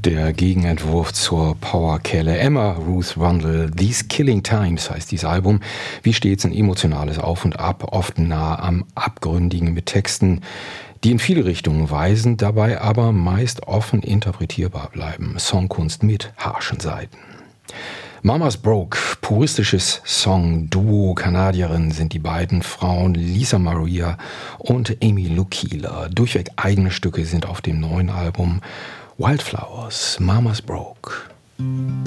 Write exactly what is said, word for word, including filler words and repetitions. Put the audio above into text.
Der Gegenentwurf zur Powerkelle Emma Ruth Rundle. These Killing Times heißt dieses Album. Wie stets ein emotionales Auf und Ab, oft nah am Abgründigen mit Texten, die in viele Richtungen weisen, dabei aber meist offen interpretierbar bleiben. Songkunst mit harschen Seiten. Mama's Broke, puristisches Song-Duo, Kanadierin sind die beiden Frauen Lisa Maria und Amy Lou Keeler. Durchweg eigene Stücke sind auf dem neuen Album Wildflowers, Mama's Broke.